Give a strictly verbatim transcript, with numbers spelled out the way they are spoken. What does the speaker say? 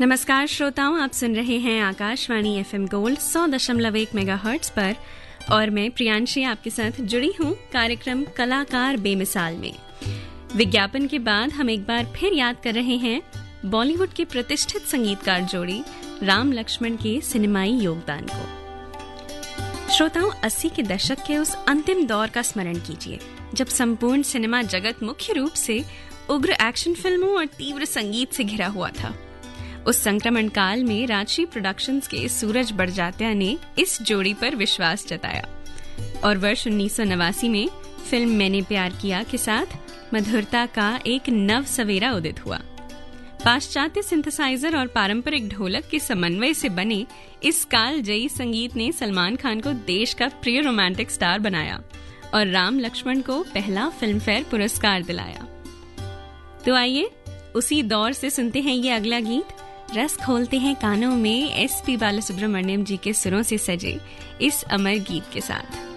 नमस्कार श्रोताओं, आप सुन रहे हैं आकाशवाणी एफएम गोल्ड सौ दशमलव एक मेगाहर्ट्ज पर और मैं प्रियांशी आपके साथ जुड़ी हूँ कार्यक्रम कलाकार बेमिसाल में। विज्ञापन के बाद हम एक बार फिर याद कर रहे हैं बॉलीवुड के प्रतिष्ठित संगीतकार जोड़ी राम लक्ष्मण के सिनेमाई योगदान को। श्रोताओं, अस्सी के दशक के उस अंतिम दौर का स्मरण कीजिए जब संपूर्ण सिनेमा जगत मुख्य रूप से उग्र एक्शन फिल्मों और तीव्र संगीत से घिरा हुआ था। उस संक्रमण काल में राजश्री प्रोडक्शंस के सूरज बड़जात्या ने इस जोड़ी पर विश्वास जताया और वर्ष उन्नीस सौ नवासी में फिल्म मैंने प्यार किया के साथ मधुरता का एक नव सवेरा उदित हुआ। पाश्चात्य सिंथेसाइजर और पारंपरिक ढोलक के समन्वय से बने इस कालजयी संगीत ने सलमान खान को देश का प्रिय रोमांटिक स्टार बनाया और राम लक्ष्मण को पहला फिल्मफेयर पुरस्कार दिलाया। तो आइए उसी दौर से सुनते हैं ये अगला गीत। रस खोलते हैं कानों में एस पी बालासुब्रमण्यम जी के सुरों से सजे इस अमर गीत के साथ।